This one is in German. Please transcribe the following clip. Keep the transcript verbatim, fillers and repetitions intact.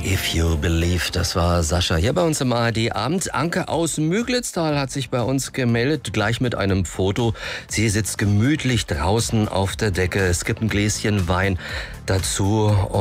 If You Believe, das war Sascha hier bei uns im A R D-Abend. Anke aus Müglitztal hat sich bei uns gemeldet, gleich mit einem Foto. Sie sitzt gemütlich draußen auf der Decke. Es gibt ein Gläschen Wein dazu.